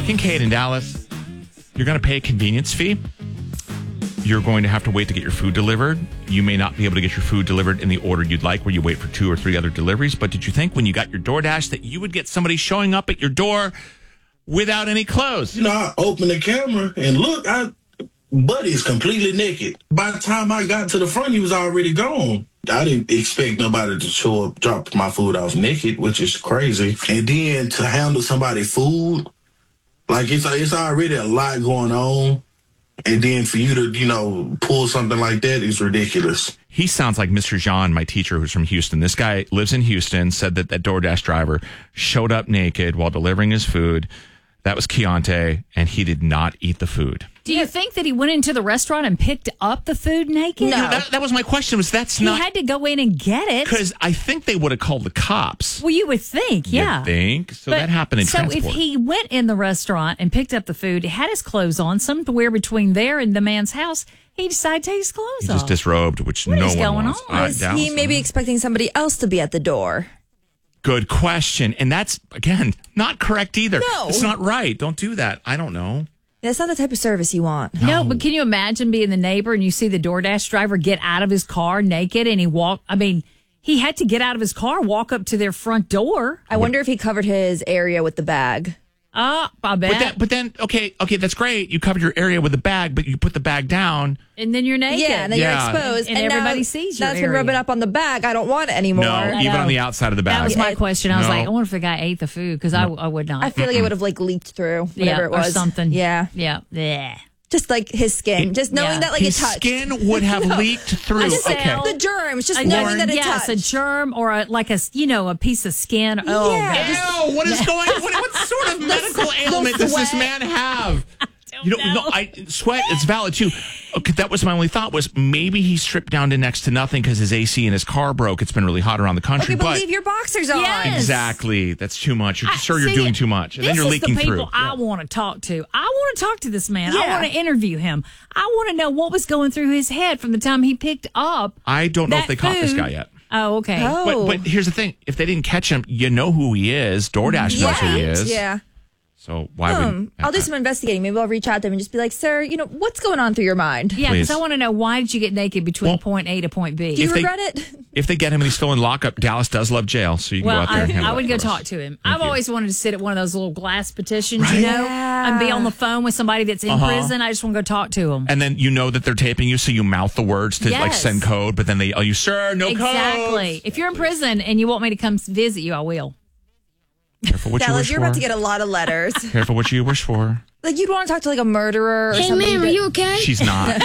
Kincaid in Dallas, you're going to pay a convenience fee. You're going to have to wait to get your food delivered. You may not be able to get your food delivered in the order you'd like, where you wait for 2 or 3 other deliveries. But did you think when you got your DoorDash that you would get somebody showing up at your door without any clothes? I opened the camera and look, Buddy's completely naked. By the time I got to the front, he was already gone. I didn't expect nobody to show up, drop my food off naked, which is crazy. And then to handle somebody's food, like it's already a lot going on. And then for you to, pull something like that is ridiculous. He sounds like Mr. Jean, my teacher, who's from Houston. This guy lives in Houston, said that DoorDash driver showed up naked while delivering his food. That was Keontae, and he did not eat the food. Do you think that he went into the restaurant and picked up the food naked? No. That was my question. He had to go in and get it. Because I think they would have called the cops. Well, you would think, yeah. You think? So that happened in transport. So if he went in the restaurant and picked up the food, he had his clothes on, somewhere between there and the man's house, he decided to take his clothes off. He just disrobed, which what no is one going wants. on? Is he maybe expecting somebody else to be at the door? Good question. And that's, again, not correct either. No. It's not right. Don't do that. I don't know. That's not the type of service you want. No, but can you imagine being the neighbor and you see the DoorDash driver get out of his car naked and he had to get out of his car, walk up to their front door. I wonder if he covered his area with the bag. I bet. But then, okay, that's great. You covered your area with the bag, but you put the bag down. And then you're naked. Yeah, and then you're exposed. And everybody sees you. That's been rubbing up on the bag. I don't want it anymore. No, even on the outside of the bag. That was my question. I was like, I wonder if the guy ate the food, because I would not. I feel like it would have leaked through, whatever it was. Or something. Yeah. Yeah. Just like his skin. Just knowing that his it touched. skin would have leaked through. The germs. Just knowing that it touched. Yes, a germ or a piece of skin. Oh, yeah. Ew, what is going on? What sort of medical ailment does this man have? Sweat is valid too. Okay, that was my only thought, was maybe he stripped down to next to nothing because his AC in his car broke. It's been really hot around the country. Okay, but leave your boxers on. Yes. Exactly. That's too much. You're doing too much. And then you're leaking through. This is the people I want to talk to. I want to talk to this man. Yeah. I want to interview him. I want to know what was going through his head from the time he picked up. I don't know if they caught this guy yet. Oh, okay. But here's the thing. If they didn't catch him, you know who he is. DoorDash knows who he is. Yeah. So why would I'll do some investigating. Maybe I'll reach out to him and just be like, sir, what's going on through your mind? Yeah, because I want to know, why did you get naked between point A to point B? Do you regret it? If they get him and he's still in lockup, Dallas does love jail, so you can go out there and handle I would go us. talk to him. I've always wanted to sit at one of those little glass petitions, and be on the phone with somebody that's in prison. I just want to go talk to them. And then you know that they're taping you, so you mouth the words to send code, but then they yell you, sir, no code. Exactly. If you're in prison and you want me to come visit you, I will. Careful what Dallas, you wish you're for. about to get a lot of letters. Careful what you wish for. Like, you'd want to talk to a murderer or something. Hey, ma'am, are you okay? She's not.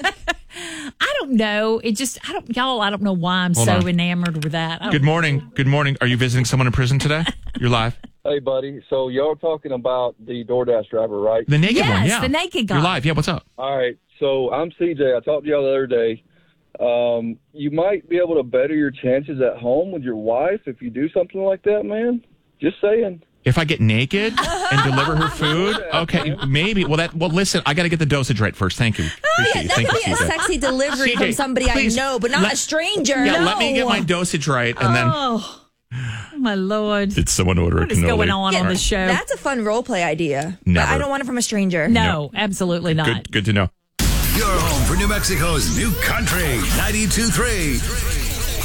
I don't know. I don't know why I'm so enamored with that. Good morning. Good morning. Are you visiting someone in prison today? You're live. Hey, buddy. So y'all talking about the DoorDash driver, right? The naked one, yeah. The naked guy. You're live. Yeah, what's up? All right. So I'm CJ. I talked to y'all the other day. You might be able to better your chances at home with your wife if you do something like that, man. Just saying. If I get naked and deliver her food, okay, maybe. Well, listen, I got to get the dosage right first. Thank you. Yeah, that could be a sexy delivery from somebody please, I know, but not a stranger. Yeah, No. let me get my dosage right, and then. Oh, my Lord. Did someone order a cannoli? What is going on the show? That's a fun role play idea. Never. But I don't want it from a stranger. No, absolutely not. Good to know. You're home for New Mexico's new country, 92.3.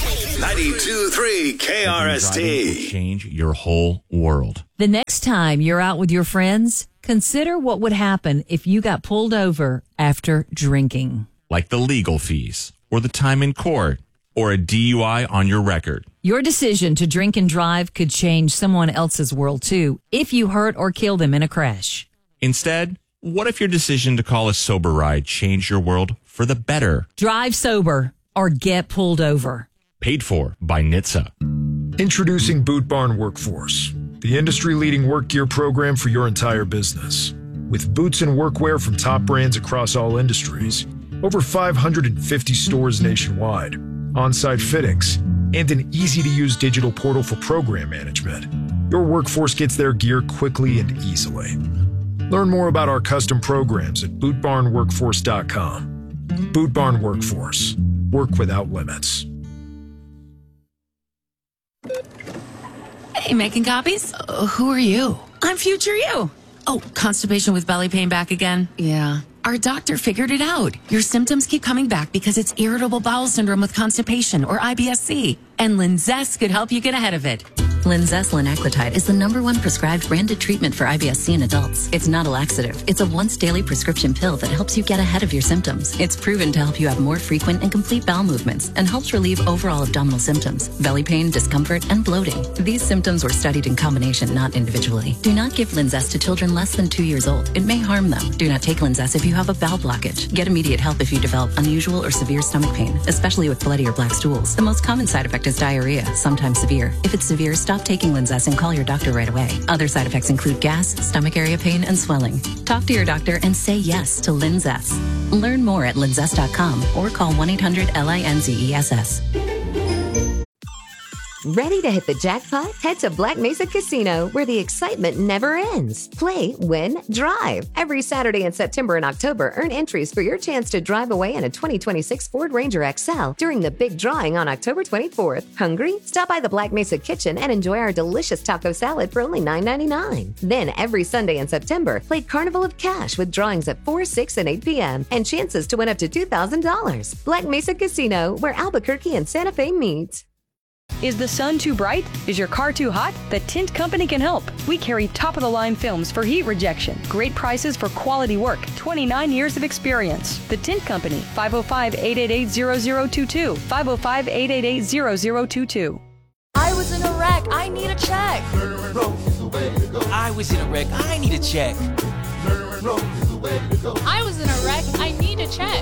92.3 KRST. Change your whole world. The next time you're out with your friends, consider what would happen if you got pulled over after drinking. Like the legal fees, or the time in court, or a DUI on your record. Your decision to drink and drive could change someone else's world too, if you hurt or kill them in a crash. Instead, what if your decision to call a sober ride changed your world for the better? Drive sober or get pulled over. Paid for by NHTSA. Introducing Boot Barn Workforce, the industry-leading work gear program for your entire business. With boots and workwear from top brands across all industries, over 550 stores nationwide, on-site fittings, and an easy-to-use digital portal for program management, your workforce gets their gear quickly and easily. Learn more about our custom programs at bootbarnworkforce.com. Boot Barn Workforce. Work without limits. Hey, making copies? Who are you? I'm future you. Oh, constipation with belly pain back again? Yeah. Our doctor figured it out. Your symptoms keep coming back because it's irritable bowel syndrome with constipation, or IBS-C. And Linzess could help you get ahead of it. Linzess linaclotide is the #1 prescribed branded treatment for IBS-C in adults. It's not a laxative. It's a once-daily prescription pill that helps you get ahead of your symptoms. It's proven to help you have more frequent and complete bowel movements and helps relieve overall abdominal symptoms, belly pain, discomfort, and bloating. These symptoms were studied in combination, not individually. Do not give Linzess to children less than 2 years old. It may harm them. Do not take Linzess if you have a bowel blockage. Get immediate help if you develop unusual or severe stomach pain, especially with bloody or black stools. The most common side effect is diarrhea, sometimes severe. If it's severe, stop taking Linzess and call your doctor right away. Other side effects include gas, stomach area pain, and swelling. Talk to your doctor and say yes to Linzess. Learn more at linzess.com or call 1-800-LINZESS. Ready to hit the jackpot? Head to Black Mesa Casino, where the excitement never ends. Play, win, drive. Every Saturday in September and October, earn entries for your chance to drive away in a 2026 Ford Ranger XL during the big drawing on October 24th. Hungry? Stop by the Black Mesa Kitchen and enjoy our delicious taco salad for only $9.99. Then, every Sunday in September, play Carnival of Cash with drawings at 4, 6, and 8 p.m. and chances to win up to $2,000. Black Mesa Casino, where Albuquerque and Santa Fe meet. Is the sun too bright? Is your car too hot? The Tint Company can help. We carry top-of-the-line films for heat rejection. Great prices for quality work. 29 years of experience. The Tint Company, 505-888-0022. 505-888-0022. I was in a wreck. I need a check. I was in a wreck. I need a check. I was in a wreck. I need a check.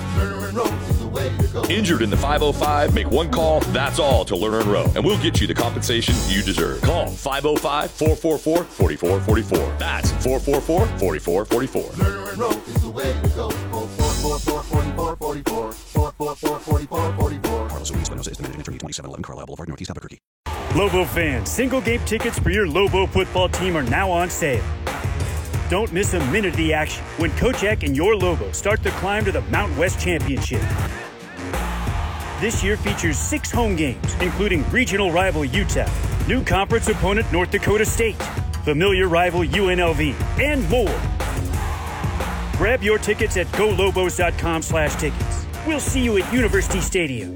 Injured in the 505? Make one call, that's all, to Lerner & Rowe, and we'll get you the compensation you deserve. Call 505-444-4444. That's 444-4444. Lerner & Rowe is the way to go. 444-4444. 444-4444. Carlos Ruiz, Espinosa, estimated entry 2711 Carlisle Boulevard, Northeast Albuquerque. Lobo fans, single game tickets for your Lobo football team are now on sale. Don't miss a minute of the action when Coach Eck and your Lobos start the climb to the Mountain West Championship. This year features 6 home games, including regional rival Utah, new conference opponent North Dakota State, familiar rival UNLV, and more. Grab your tickets at golobos.com/tickets. We'll see you at University Stadium.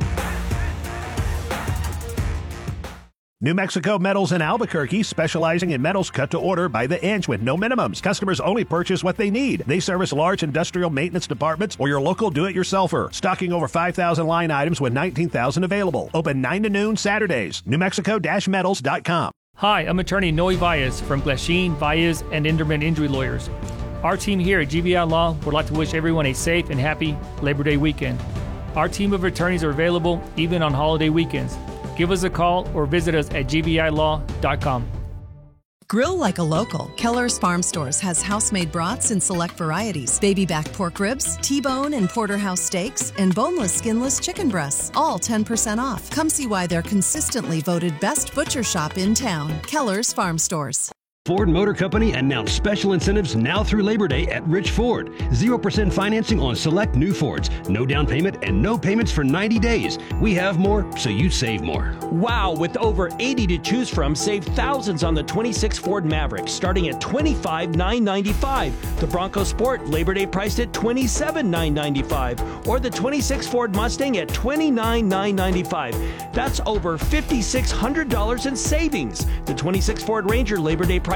New Mexico Metals in Albuquerque, specializing in metals cut to order by the inch with no minimums. Customers only purchase what they need. They service large industrial maintenance departments or your local do-it-yourselfer. Stocking over 5,000 line items with 19,000 available. Open 9 to noon Saturdays. NewMexico-metals.com. Hi, I'm attorney Noe Valles from Glasheen, Valles, and Inderman Injury Lawyers. Our team here at GBI Law would like to wish everyone a safe and happy Labor Day weekend. Our team of attorneys are available even on holiday weekends. Give us a call or visit us at gbilaw.com. Grill like a local. Keller's Farm Stores has house-made brats in select varieties, baby back pork ribs, T-bone and porterhouse steaks, and boneless, skinless chicken breasts, all 10% off. Come see why they're consistently voted best butcher shop in town. Keller's Farm Stores. Ford Motor Company announced special incentives now through Labor Day at Rich Ford. 0% financing on select new Fords. No down payment and no payments for 90 days. We have more, so you save more. Wow, with over 80 to choose from, save thousands on the 26 Ford Maverick, starting at $25,995. The Bronco Sport, Labor Day priced at $27,995. Or the 26 Ford Mustang at $29,995. That's over $5,600 in savings. The 26 Ford Ranger, Labor Day price